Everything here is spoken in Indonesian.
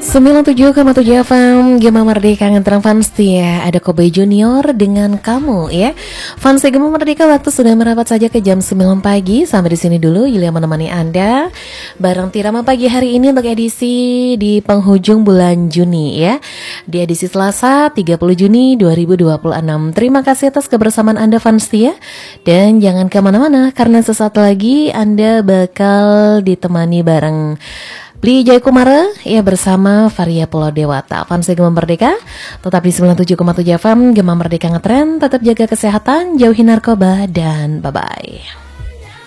97,7 FM Gema Merdeka ngantrang fans ya. Ada Kobe Junior dengan kamu ya. Fans Gema Merdeka, waktu sudah merapat saja ke jam 9 pagi. Sampai di sini dulu Yulia menemani Anda bareng Tirama pagi hari ini untuk edisi di penghujung bulan Juni ya. Di edisi Selasa 30 Juni 2026. Terima kasih atas kebersamaan Anda fans ya. Dan jangan kemana-mana karena sesaat lagi Anda bakal ditemani bareng Bli Jaikumara ya bersama Varia Pulau Dewata. Fans Gema Merdeka tetap di 97,7 FM Gema Merdeka ngetren. Tetap jaga kesehatan, jauhi narkoba, dan bye-bye.